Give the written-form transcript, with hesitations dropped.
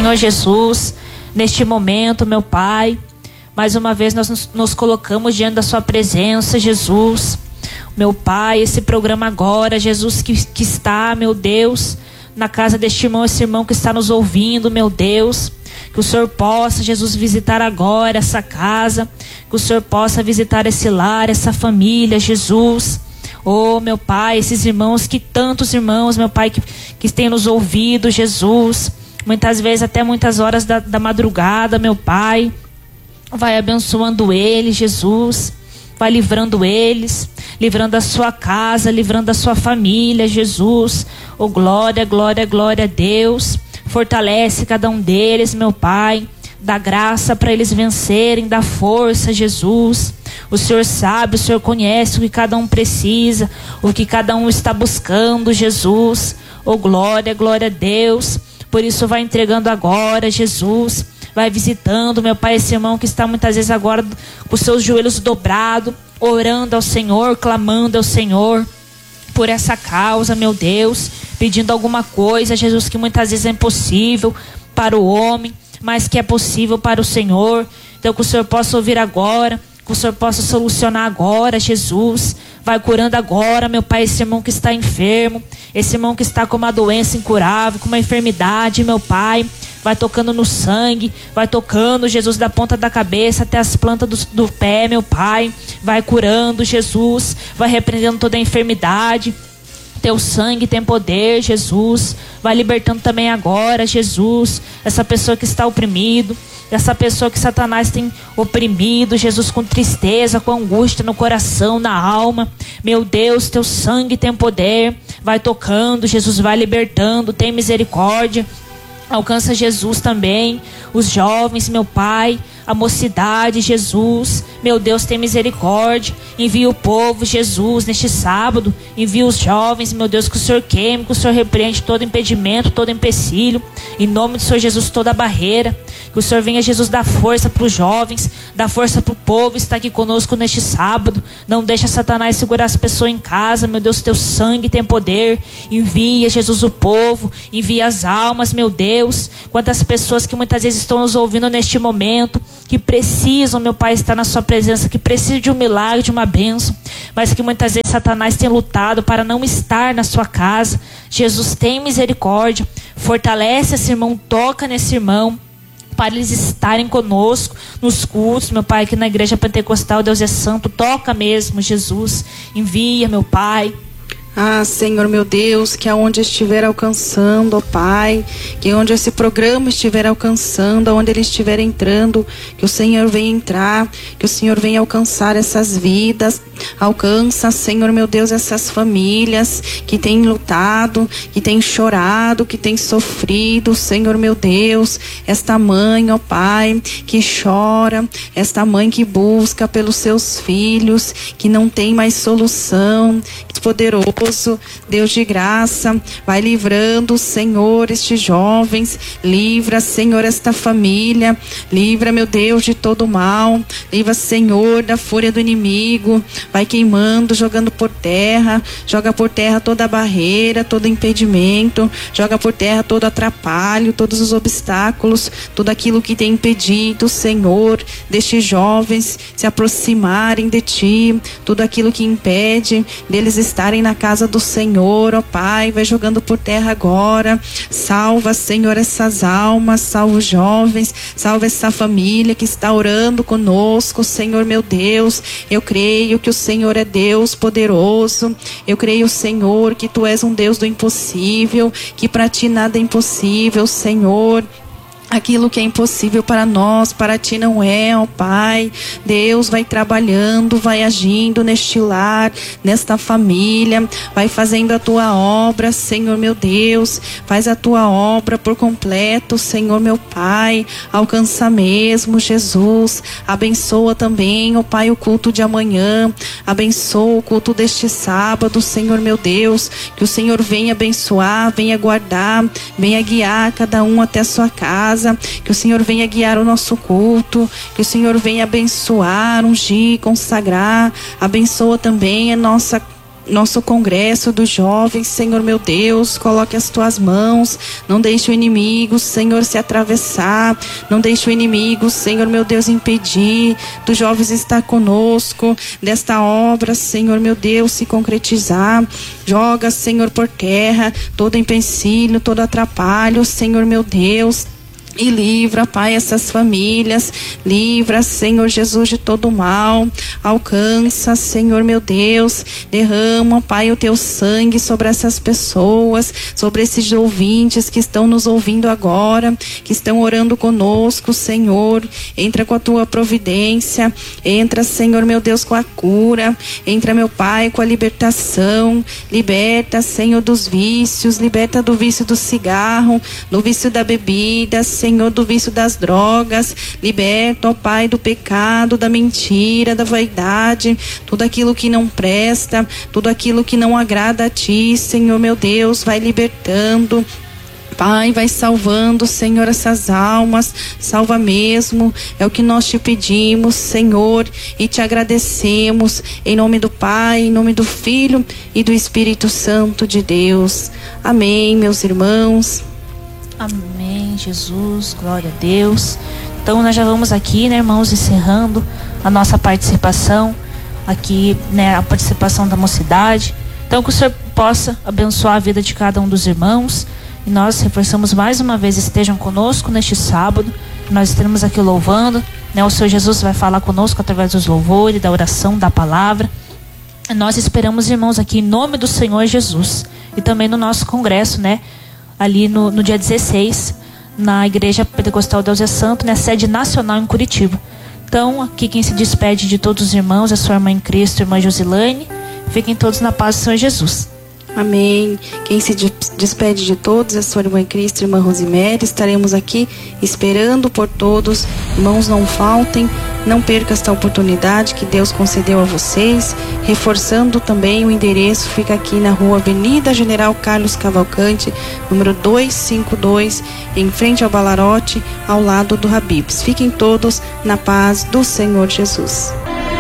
Senhor Jesus, neste momento, meu Pai, mais uma vez nós nos colocamos diante da sua presença, Jesus. Meu Pai, esse programa agora, Jesus, que está, meu Deus, na casa deste irmão, esse irmão que está nos ouvindo, meu Deus, que o Senhor possa, Jesus, visitar agora essa casa, que o Senhor possa visitar esse lar, essa família, Jesus. Oh, meu Pai, esses irmãos, que tantos irmãos, meu Pai, que têm nos ouvido, Jesus, muitas vezes até muitas horas da madrugada, meu Pai, vai abençoando eles, Jesus, vai livrando eles, livrando a sua casa, livrando a sua família, Jesus. Oh, glória, glória, glória a Deus. Fortalece cada um deles, meu Pai. Dá graça para eles vencerem, dá força, Jesus. O Senhor sabe, o Senhor conhece o que cada um precisa, o que cada um está buscando, Jesus. Oh, glória, glória a Deus. Por isso vai entregando agora, Jesus. Vai visitando, meu Pai, esse irmão que está muitas vezes agora com os seus joelhos dobrados, orando ao Senhor, clamando ao Senhor por essa causa, meu Deus, pedindo alguma coisa, Jesus, que muitas vezes é impossível para o homem, mas que é possível para o Senhor. Então que o Senhor possa ouvir agora, que o Senhor possa solucionar agora, Jesus. Vai curando agora, meu Pai, esse irmão que está enfermo, esse irmão que está com uma doença incurável, com uma enfermidade, meu Pai. Vai tocando no sangue, vai tocando, Jesus, da ponta da cabeça até as plantas do pé, meu Pai. Vai curando, Jesus, vai repreendendo toda a enfermidade. Teu sangue tem poder, Jesus. Vai libertando também agora, Jesus, essa pessoa que está oprimido, essa pessoa que Satanás tem oprimido, Jesus, com tristeza, com angústia no coração, na alma. Meu Deus, teu sangue tem poder. Vai tocando, Jesus, vai libertando, tem misericórdia. Alcança, Jesus, também os jovens, meu Pai, a mocidade, Jesus. Meu Deus, tem misericórdia. Envia o povo, Jesus, neste sábado. Envia os jovens, meu Deus, que o Senhor queime, que o Senhor repreende todo impedimento, todo empecilho. Em nome do Senhor Jesus, toda barreira. Que o Senhor venha, Jesus, dar força para os jovens, dar força para o povo estar aqui conosco neste sábado. Não deixa Satanás segurar as pessoas em casa, meu Deus, teu sangue tem poder. Envia, Jesus, o povo, envia as almas, meu Deus. Quantas pessoas que muitas vezes estão nos ouvindo neste momento, que precisam, meu Pai, estar na sua presença, que precisam de um milagre, de uma bênção, mas que muitas vezes Satanás tem lutado para não estar na sua casa. Jesus, tem misericórdia, fortalece esse irmão, toca nesse irmão, para eles estarem conosco nos cultos, meu Pai, aqui na Igreja Pentecostal Deus é Santo. Toca mesmo, Jesus, envia, meu Pai. Ah, Senhor, meu Deus, que aonde estiver alcançando, ó Pai, que onde esse programa estiver alcançando, aonde ele estiver entrando, que o Senhor venha entrar, que o Senhor venha alcançar essas vidas. Alcança, Senhor, meu Deus, essas famílias que têm lutado, que têm chorado, que têm sofrido, Senhor, meu Deus, esta mãe, ó Pai, que chora, esta mãe que busca pelos seus filhos, que não tem mais solução. Poderoso, Deus de graça, vai livrando, Senhor, estes jovens, livra, Senhor, esta família, livra, meu Deus, de todo mal, livra, Senhor, da fúria do inimigo, vai queimando, jogando por terra, joga por terra toda a barreira, todo impedimento, joga por terra todo atrapalho, todos os obstáculos, tudo aquilo que tem impedido, Senhor, destes jovens se aproximarem de Ti, tudo aquilo que impede deles estarem na casa do Senhor, ó Pai, vai jogando por terra agora. Salva, Senhor, essas almas, salva os jovens, salva essa família que está orando conosco, Senhor, meu Deus. Eu creio que o Senhor é Deus poderoso, eu creio, Senhor, que Tu és um Deus do impossível, que para Ti nada é impossível, Senhor. Aquilo que é impossível para nós, para Ti não é, ó Pai. Deus vai trabalhando, vai agindo neste lar, nesta família, vai fazendo a Tua obra, Senhor, meu Deus. Faz a Tua obra por completo, Senhor, meu Pai. Alcança mesmo, Jesus. Abençoa também, ó Pai, o culto de amanhã. Abençoa o culto deste sábado, Senhor, meu Deus. Que o Senhor venha abençoar, venha guardar, venha guiar cada um até a sua casa. Que o Senhor venha guiar o nosso culto, que o Senhor venha abençoar, ungir, consagrar. Abençoa também a nossa nosso congresso dos jovens, Senhor meu Deus, coloque as tuas mãos, não deixe o inimigo, Senhor, se atravessar, não deixe o inimigo, Senhor meu Deus, impedir dos jovens estar conosco, desta obra, Senhor meu Deus, se concretizar. Joga, Senhor, por terra todo empecilho, todo atrapalho, Senhor meu Deus. E livra, Pai, essas famílias, livra, Senhor Jesus, de todo mal, alcança, Senhor meu Deus, derrama, Pai, o teu sangue sobre essas pessoas, sobre esses ouvintes que estão nos ouvindo agora, que estão orando conosco, Senhor, entra com a tua providência, entra, Senhor meu Deus, com a cura, entra, meu Pai, com a libertação, liberta, Senhor, dos vícios, liberta do vício do cigarro, do vício da bebida, Senhor, do vício das drogas, liberta, ó Pai, do pecado, da mentira, da vaidade, tudo aquilo que não presta, tudo aquilo que não agrada a Ti, Senhor meu Deus, vai libertando. Pai, vai salvando, Senhor, essas almas, salva mesmo, é o que nós te pedimos, Senhor, e te agradecemos, em nome do Pai, em nome do Filho e do Espírito Santo de Deus. Amém, meus irmãos. Amém, Jesus, glória a Deus. Então nós já vamos aqui, né, irmãos, encerrando a nossa participação aqui, né, a participação da mocidade. Então que o Senhor possa abençoar a vida de cada um dos irmãos. E nós reforçamos mais uma vez, estejam conosco neste sábado. Nós estaremos aqui louvando, né, o Senhor Jesus vai falar conosco através dos louvores, da oração, da palavra. E nós esperamos, irmãos, aqui em nome do Senhor Jesus. E também no nosso congresso, né, ali no dia 16, na Igreja Pentecostal Deus é Santo, na sede nacional em Curitiba. Então, aqui quem se despede de todos os irmãos é sua irmã em Cristo, irmã Josilane. Fiquem todos na paz do Senhor Jesus. Amém. Quem se despede de todos é sua irmã em Cristo, irmã Rosimere. Estaremos aqui esperando por todos. Irmãos, não faltem, não perca esta oportunidade que Deus concedeu a vocês. Reforçando também o endereço, fica aqui na rua Avenida General Carlos Cavalcante, número 252, em frente ao Balarote, ao lado do Habib's. Fiquem todos na paz do Senhor Jesus.